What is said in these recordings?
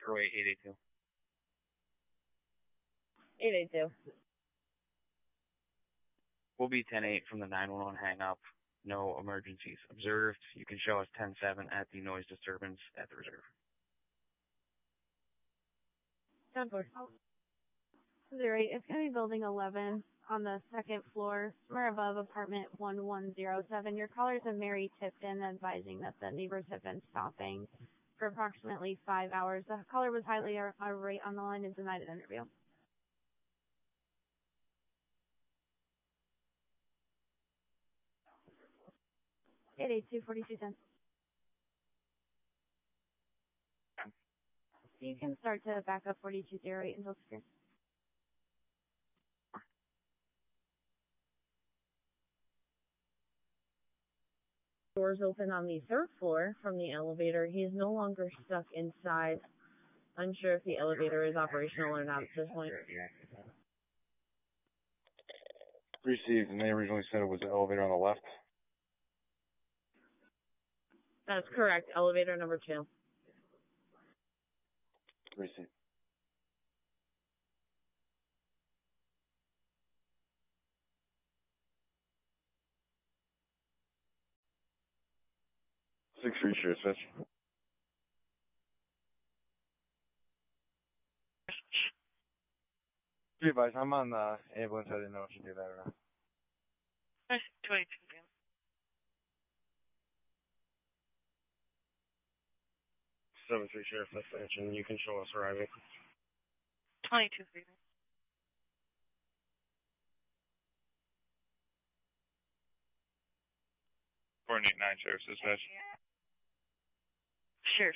Roy 882. 882. We'll be 10-8 from the 911 hang up. No emergencies observed. You can show us 10-7 at the noise disturbance at the reserve. 10-4. 08. It's going to be building 11 on the second floor, somewhere above apartment 1107. Your callers have Mary Tipton advising that the neighbors have been stopping for approximately 5 hours. The caller was highly irate on the line and denied an interview. 882-4210. You can start to back up 4208 until secure. Doors open on the third floor from the elevator. He is no longer stuck inside. Unsure if the elevator is operational or not at this point. Received, and they originally said it was the elevator on the left. That's correct. Elevator number 2. Received. Six reassure, switch. Be advised, I'm on the ambulance. I didn't know if you do that or not. 22. 7-3 Sheriff, that's the engine. You can show us arriving. 22. 489 Sheriff, dispatch. Sheriff.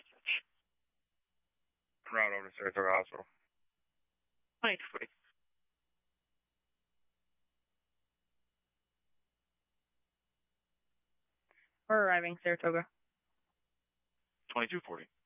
Route over to Saratoga Hospital. 22. We're arriving, Saratoga. 2240.